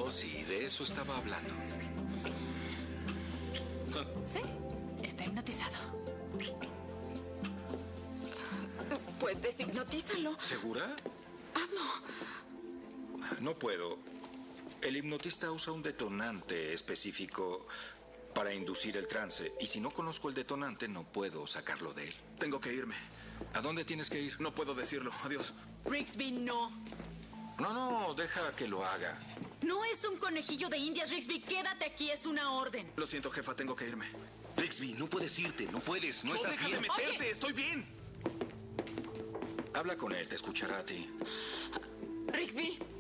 Oh, sí, de eso estaba hablando. Sí, está hipnotizado. Pues deshipnotízalo. ¿Segura? Hazlo. No puedo. El hipnotista usa un detonante específico para inducir el trance. Y si no conozco el detonante, no puedo sacarlo de él. Tengo que irme. ¿A dónde tienes que ir? No puedo decirlo. Adiós. Rigsby, no. No, deja que lo haga. No es un conejillo de indias, Rigsby. Quédate aquí, es una orden. Lo siento, jefa. Tengo que irme. Rigsby, no puedes irte. No puedes. No estás deja bien. de meterte. Oye. Estoy bien. Habla con él, te escuchará a ti. Rigsby.